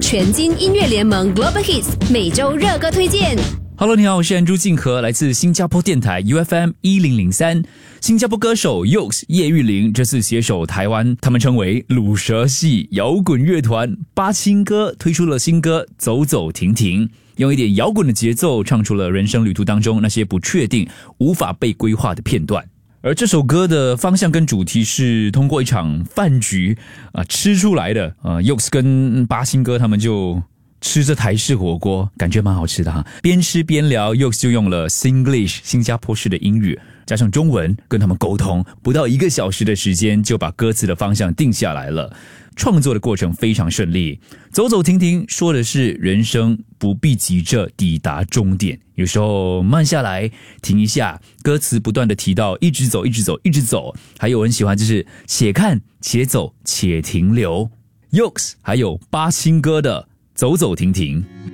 全金音乐联盟 Global Hits 每周热歌推荐。 Hello， 你好，我是安朱静和，来自新加坡电台 UFM 1003。新加坡歌手 Yoks 叶玉玲这次携手台湾，他们称为鲁蛇系摇滚乐团八青哥，推出了新歌《走走停停》，用一点摇滚的节奏唱出了人生旅途当中那些不确定、无法被规划的片段。而这首歌的方向跟主题是通过一场饭局吃出来的。Yoks 跟八青哥他们就吃着台式火锅，感觉蛮好吃的哈。边吃边聊 ，Yoks 就用了 Singlish 新加坡式的英语，加上中文跟他们沟通，不到1个小时的时间就把歌词的方向定下来了。创作的过程非常顺利。走走停停说的是人生不必急着抵达终点，有时候慢下来停一下，歌词不断的提到一直走一直走一直走，还有我很喜欢就是且看且走且停留。Yoks 还有八青哥的走走停停。